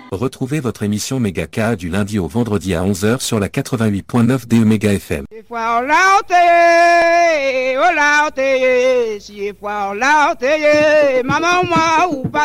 Retrouvez votre émission Méga K du lundi au vendredi à 11h sur la 88.9 DE Méga FM. Maman, moi, ou pas